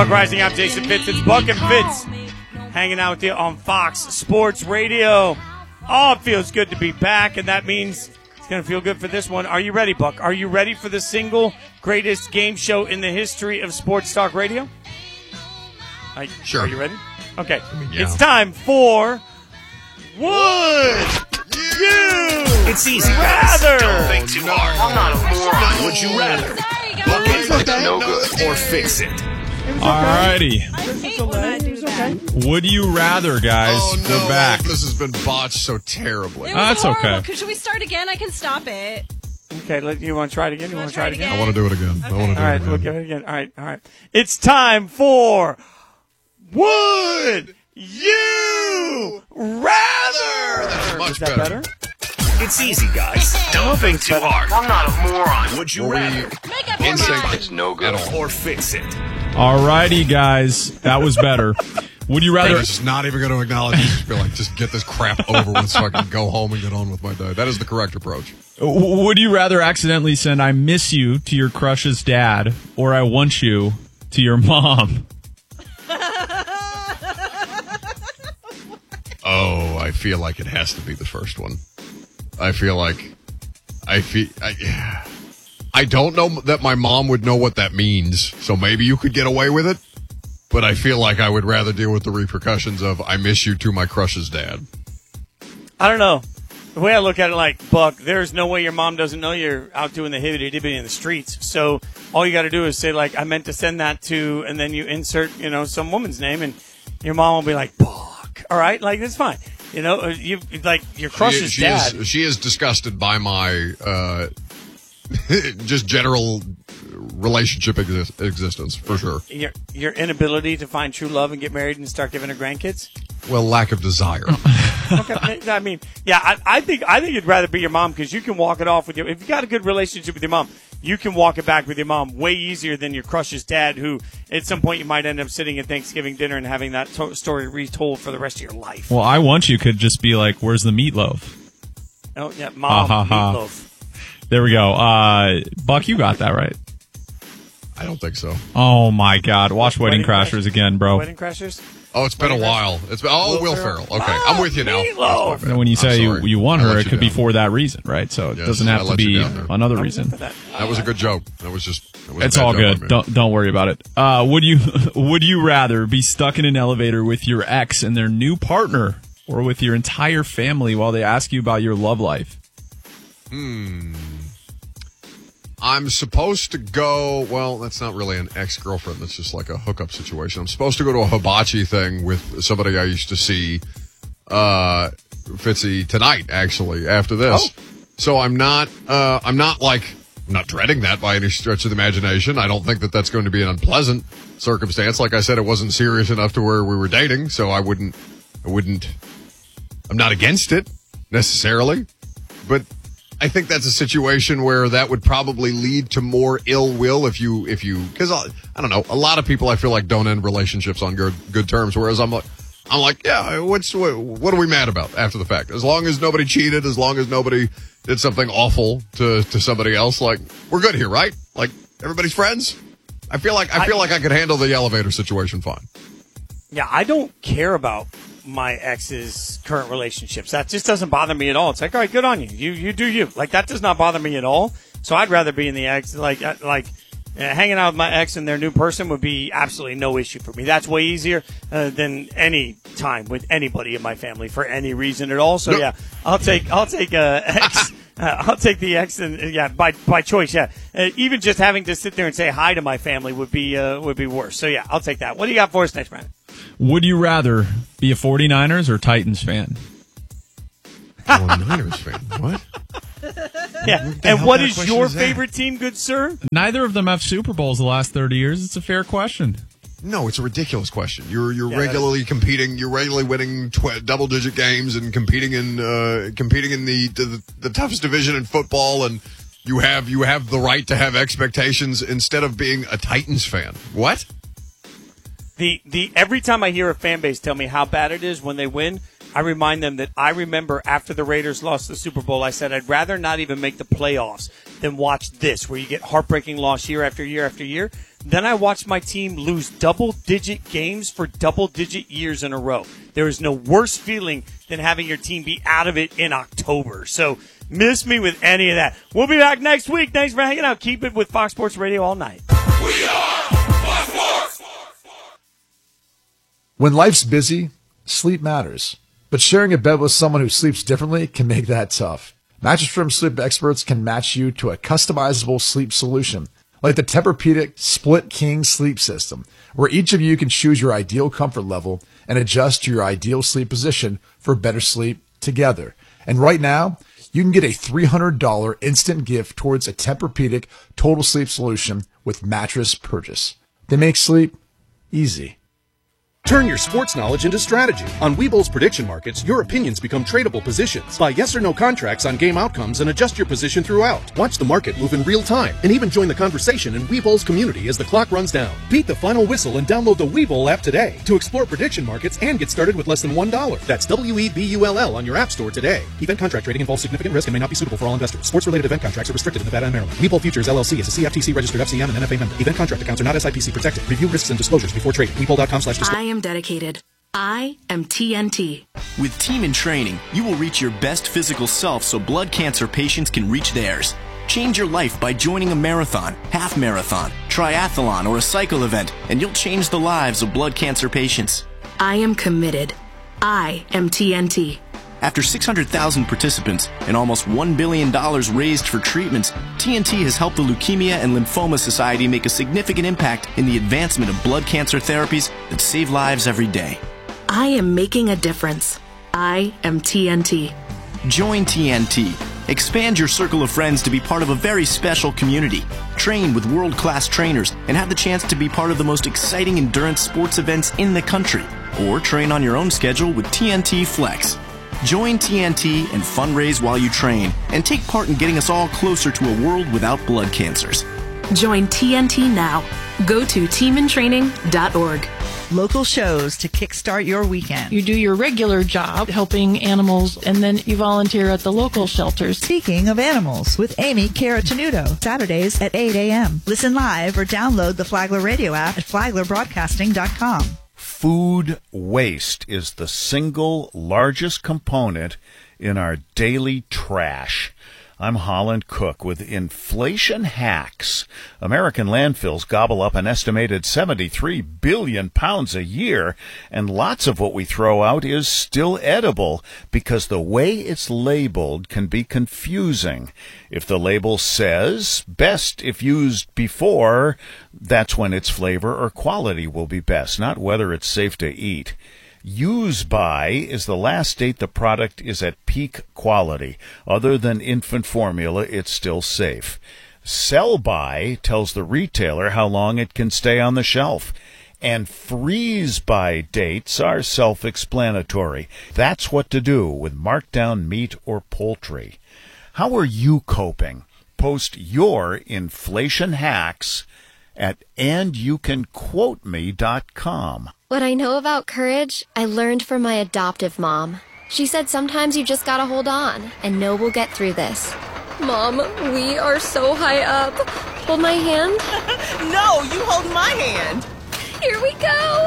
Buck Rising. I'm Jason Fitz. It's Buck and Fitz hanging out with you on Fox Sports Radio. Oh, it feels good to be back, and that means it's going to feel good for this one. Are you ready, Buck? Are you ready for the single greatest game show in the history of sports talk radio? Sure. Are you ready? Okay. Yeah. It's time for Would You It's easy, Rather? Don't think too hard. I'm not a moron. Would you rather? Book it, Okay. it's no good, or fix it. Alrighty. I hate when I do that. Would you rather, guys? Oh, no. We're back. This has been botched so terribly. It was That's horrible. okay. Should we start again? I can stop it. Okay, you want to try it again? You want to try it again? I want to do it again. I want to do All right, it again. we'll give it again. All right. It's time for Would You Rather? That's much Is that better? It's easy, guys. Don't think too hard. I'm not a moron. Would you Were rather? Make up in your sync? mind. It's no good, At all. or fix it. Alrighty, guys. That was better. Would you I'm rather? just not even going to acknowledge it. Just be like, just get this crap over with so I can go home and get on with my day. That is the correct approach. Would you rather accidentally send "I miss you" to your crush's dad, or "I want you" to your mom? Oh, I feel like it has to be the first one. I don't know that my mom would know what that means, so maybe you could get away with it. But I feel like I would rather deal with the repercussions of "I miss you" to my crush's dad. I don't know. The way I look at it, like, Buck, there's no way your mom doesn't know you're out doing the hibbity-dibbity in the streets. So all you got to do is say, like, I meant to send that to, and then you insert, some woman's name, and your mom will be like, Buck. All right? Like, that's fine. You like, your crush's dad. She is disgusted by my just general relationship existence, for sure. Your inability to find true love and get married and start giving her grandkids? Well, lack of desire. Okay, I mean, yeah, I think it'd rather be your mom because you can walk it off with if you got a good relationship with your mom, you can walk it back with your mom way easier than your crush's dad, who at some point you might end up sitting at Thanksgiving dinner and having that story retold for the rest of your life. Well, "I want you" could just be like, "Where's the meatloaf?" Oh yeah, mom, meatloaf. There we go. Buck, you got that right. I don't think so. Oh my God! Watch Wedding Crashers again, bro. Wedding Crashers. Oh, it's been a while. It's been Will Ferrell. Okay, I'm with you now. Meatloaf. That's my bad. And when you say I'm sorry. you want I her, let it could be down. for that reason, right? So it Yes, doesn't I have to let you be down there. another reason. That That was a good joke. That was a It's bad all joke on good. me. Don't worry about it. Would you rather be stuck in an elevator with your ex and their new partner, or with your entire family while they ask you about your love life? I'm supposed to go, well, that's not really an ex-girlfriend. That's just like a hookup situation. I'm supposed to go to a hibachi thing with somebody I used to see, Fitzy, tonight, actually, after this. Oh. So I'm not dreading that by any stretch of the imagination. I don't think that that's going to be an unpleasant circumstance. Like I said, it wasn't serious enough to where we were dating, so I'm not against it necessarily, but I think that's a situation where that would probably lead to more ill will if you, because I don't know, a lot of people I feel like don't end relationships on good terms. Whereas I'm like, yeah, what are we mad about after the fact? As long as nobody cheated, as long as nobody did something awful to somebody else, like, we're good here, right? Like, everybody's friends. I feel like I could handle the elevator situation fine. Yeah, I don't care about my ex's current relationships. That just doesn't bother me at all. It's like, all right, good on you. You do you. Like, that does not bother me at all. So I'd rather be in the ex. Hanging out with my ex and their new person would be absolutely no issue for me. That's way easier than any time with anybody in my family for any reason at all. So Nope. yeah, I'll take ex. I'll take the ex, and yeah, by choice. Yeah, even just having to sit there and say hi to my family would be worse. So yeah, I'll take that. What do you got for us next, Brandon? Would you rather be a 49ers or Titans fan? Niners fan. What? Yeah, the and hell what kind of is question your is that? favorite team, good sir? Neither of them have Super Bowls the last 30 years. It's a fair question. No, it's a ridiculous question. You're Yeah, regularly competing. You're regularly winning double-digit games and competing in the toughest division in football, and you have the right to have expectations instead of being a Titans fan. What? The every time I hear a fan base tell me how bad it is when they win, I remind them that I remember after the Raiders lost the Super Bowl, I said I'd rather not even make the playoffs than watch this, where you get heartbreaking loss year after year after year. Then I watched my team lose double-digit games for double-digit years in a row. There is no worse feeling than having your team be out of it in October. So miss me with any of that. We'll be back next week. Thanks for hanging out. Keep it with Fox Sports Radio all night. We are Fox Sports. When life's busy, sleep matters. But sharing a bed with someone who sleeps differently can make that tough. Mattress Firm sleep experts can match you to a customizable sleep solution, like the Tempur-Pedic Split King Sleep System, where each of you can choose your ideal comfort level and adjust to your ideal sleep position for better sleep together. And right now, you can get a $300 instant gift towards a Tempur-Pedic Total Sleep Solution with mattress purchase. They make sleep easy. Turn your sports knowledge into strategy. On Webull's prediction markets, your opinions become tradable positions. Buy yes or no contracts on game outcomes and adjust your position throughout. Watch the market move in real time and even join the conversation in Webull's community as the clock runs down. Beat the final whistle and download the Webull app today to explore prediction markets and get started with less than $1. That's WEBULL on your app store today. Event contract trading involves significant risk and may not be suitable for all investors. Sports-related event contracts are restricted in Nevada and Maryland. Webull Futures LLC is a CFTC registered FCM and NFA member. Event contract accounts are not SIPC protected. Review risks and disclosures before trading. Webull.com/disclosure. I am dedicated. I am TNT. With Team in Training, you will reach your best physical self so blood cancer patients can reach theirs. Change your life by joining a marathon, half marathon, triathlon, or a cycle event, and you'll change the lives of blood cancer patients. I am committed. I am TNT. After 600,000 participants and almost $1 billion raised for treatments, TNT has helped the Leukemia and Lymphoma Society make a significant impact in the advancement of blood cancer therapies that save lives every day. I am making a difference. I am TNT. Join TNT. Expand your circle of friends to be part of a very special community. Train with world-class trainers and have the chance to be part of the most exciting endurance sports events in the country. Or train on your own schedule with TNT Flex. Join TNT and fundraise while you train and take part in getting us all closer to a world without blood cancers. Join TNT now. Go to teamintraining.org. Local shows to kickstart your weekend. You do your regular job helping animals, and then you volunteer at the local shelters. Speaking of animals, with Amy Caratanudo, Saturdays at 8 a.m. Listen live or download the Flagler Radio app at flaglerbroadcasting.com. Food waste is the single largest component in our daily trash. I'm Holland Cook with Inflation Hacks. American landfills gobble up an estimated 73 billion pounds a year, and lots of what we throw out is still edible because the way it's labeled can be confusing. If the label says, best if used before, that's when its flavor or quality will be best, not whether it's safe to eat. Use by is the last date the product is at peak quality. Other than infant formula, it's still safe. Sell by tells the retailer how long it can stay on the shelf. And freeze by dates are self-explanatory. That's what to do with markdown meat or poultry. How are you coping? Post your inflation hacks at andyoucanquoteme.com. What I know about courage, I learned from my adoptive mom. She said sometimes you just gotta hold on and know we'll get through this. Mom, we are so high up. Hold my hand. No, you hold my hand. Here we go.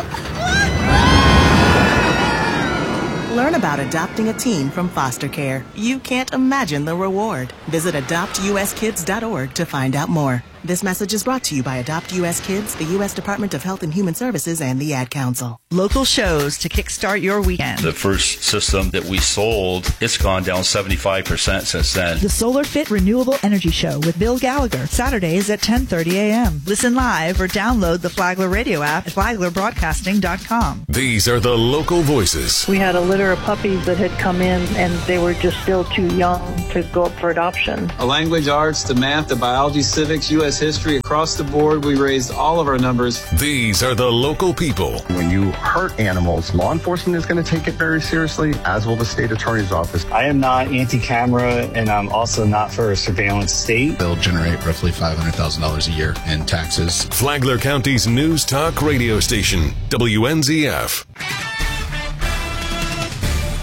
Learn about adopting a teen from foster care. You can't imagine the reward. Visit adoptuskids.org to find out more. This message is brought to you by Adopt U.S. Kids, the U.S. Department of Health and Human Services, and the Ad Council. Local shows to kickstart your weekend. The first system that we sold, it's gone down 75% since then. The Solar Fit Renewable Energy Show with Bill Gallagher, Saturdays at 10:30 a.m. Listen live or download the Flagler Radio app at flaglerbroadcasting.com. These are the local voices. We had a litter of puppies that had come in, and they were just still too young to go up for adoption. A language arts, the math, the biology, civics, U.S. history, across the board, we raised all of our numbers. These are the local people. When you hurt animals, law enforcement is going to take it very seriously, as will the state attorney's office. I am not anti-camera, and I'm also not for a surveillance state. They'll generate roughly $500,000 a year in taxes. Flagler County's News Talk radio station, WNZF.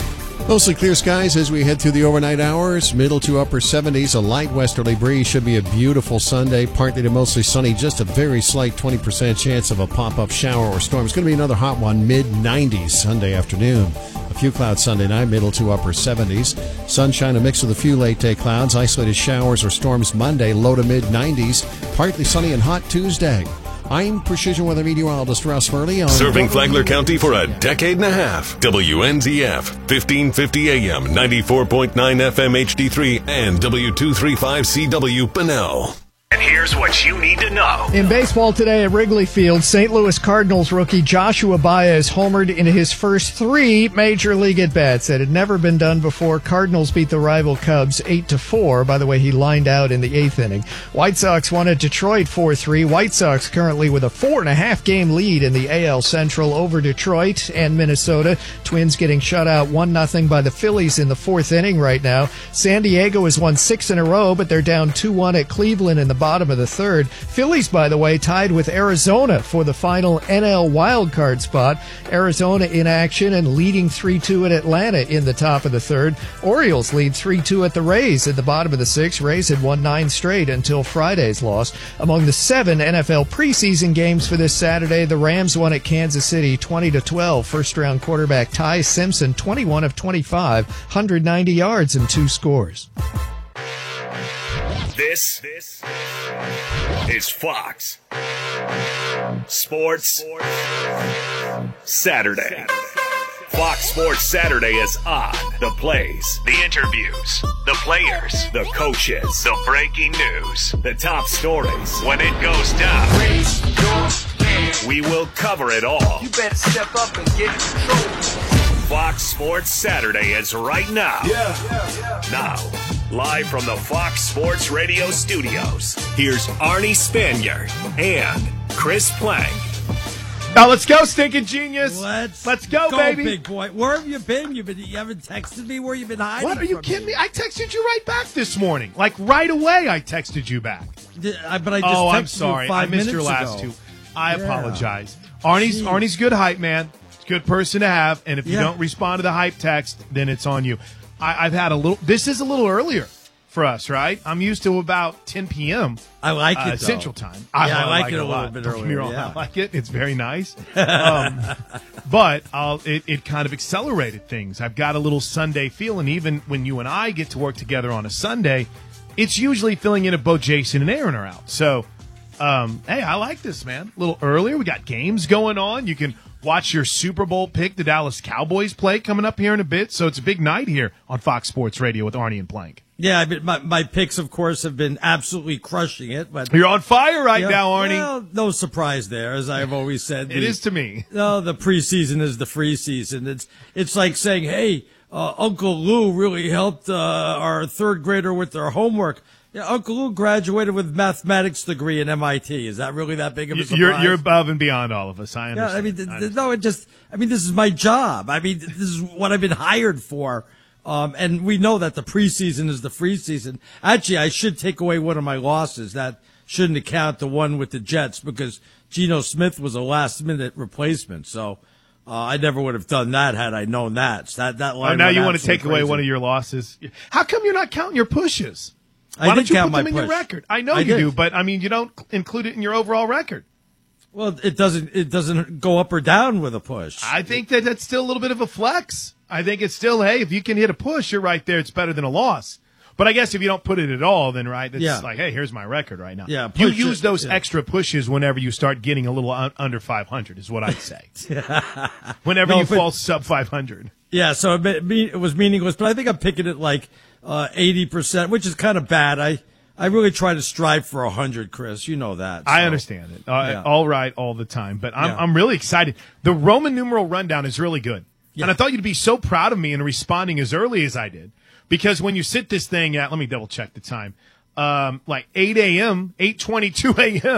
Mostly clear skies as we head through the overnight hours. Middle to upper 70s. A light westerly breeze. Should be a beautiful Sunday. Partly to mostly sunny. Just a very slight 20% chance of a pop-up shower or storm. It's going to be another hot one. Mid-90s Sunday afternoon. A few clouds Sunday night. Middle to upper 70s. Sunshine, a mix with a few late-day clouds. Isolated showers or storms Monday. Low to mid-90s. Partly sunny and hot Tuesday. I'm Precision Weather Meteorologist Russ Furley. Serving Flagler County for a decade and a half. WNZF, 1550 AM, 94.9 FM HD3, and W235CW Bunnell. And here's what you need to know. In baseball today at Wrigley Field, St. Louis Cardinals rookie Joshua Baez homered in his first 3 Major League at-bats. That had never been done before. Cardinals beat the rival Cubs 8-4. By the way, he lined out in the 8th inning. White Sox won at Detroit 4-3. White Sox currently with a 4.5-game lead in the AL Central over Detroit and Minnesota. Twins getting shut out 1-0 by the Phillies in the 4th inning right now. San Diego has won 6 in a row, but they're down 2-1 at Cleveland in the bottom of the 3rd. Phillies, by the way, tied with Arizona for the final NL wildcard spot. Arizona in action and leading 3-2 at Atlanta in the top of the 3rd. Orioles lead 3-2 at the Rays at the bottom of the 6th. Rays had won 9 straight until Friday's loss. Among the 7 NFL preseason games for this Saturday, the Rams won at Kansas City 20-12. First-round quarterback Ty Simpson, 21 of 25, 190 yards and 2 scores. This is Fox Sports Saturday. Fox Sports Saturday is on. The plays, the interviews, the players, the coaches, the breaking news, the top stories. When it goes down, we will cover it all. You better step up and get in control. Fox Sports Saturday is right now. Now, live from the Fox Sports Radio studios, here's Arnie Spaniard and Chris Plank. Now let's go, stinking genius. Let's go, baby. Big boy. Where have you been? You haven't texted me where you've been hiding. What, are you kidding me? I texted you right back this morning. Like right away I texted you back. But I just Oh, texted I'm sorry. you 5 I missed minutes your last ago. 2. I apologize. Arnie's good hype, man. Good person to have, and if you don't respond to the hype text, then it's on you. I've had a little. This is a little earlier for us, right? I'm used to about 10 p.m. I like it, though. Central Time. I like it a lot. little bit Don't get me earlier. wrong, Yeah. I like it. It's very nice. But it kind of accelerated things. I've got a little Sunday feeling. Even when you and I get to work together on a Sunday, it's usually filling in if both Jason and Aaron are out. So, hey, I like this, man. A little earlier. We got games going on. You can watch your Super Bowl pick, the Dallas Cowboys play, coming up here in a bit. So it's a big night here on Fox Sports Radio with Arnie and Plank. Yeah, I mean, my picks, of course, have been absolutely crushing it. But you're on fire right now, Arnie. Well, no surprise there, as I've always said. It is to me. No, the preseason is the free season. It's like saying, hey, Uncle Lou really helped our 3rd grader with their homework. Yeah, Uncle Lou graduated with mathematics degree at MIT. Is that really that big of a surprise? You're above and beyond all of us. I understand. Yeah, this is my job. I mean, this is what I've been hired for. And we know that the preseason is the free season. Actually, I should take away one of my losses. That shouldn't account the one with the Jets because Geno Smith was a last-minute replacement. So I never would have done that had I known that. So that line. Now you want to take away one of your losses. How come you're not counting your pushes? Why don't you put them in your record? I know you do, but I mean, you don't include it in your overall record. Well, it doesn't go up or down with a push. I think that's still a little bit of a flex. I think it's still, hey, if you can hit a push, you're right there. It's better than a loss. But I guess if you don't put it at all, then it's like, hey, here's my record right now. Yeah, you use those extra pushes whenever you start getting a little under 500 is what I'd say. Whenever you fall sub 500. Yeah, so it was meaningless, but I think I'm picking it like 80%, which is kind of bad. I really try to strive for 100, Chris. You know that. So. I understand it. All right, all the time. But I'm really excited. The Roman numeral rundown is really good. Yeah. And I thought you'd be so proud of me in responding as early as I did. Because when you sit this thing at, let me double check the time, like 8 a.m., 8:22 a.m.,